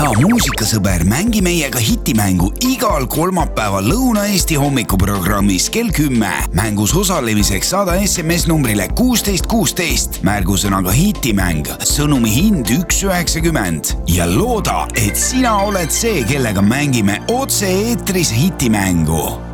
hea muusikasõber, mängi meiega hitimängu igal kolmapäeval Lõuna-Eesti hommikuprogrammis kell 10. Mängus osalemiseks saada SMS numbrile 1616 märgusõnaga hitimäng, sõnumi hind 1,90 ja looda, et sina oled see, kellega mängime otse eetris hitimängu.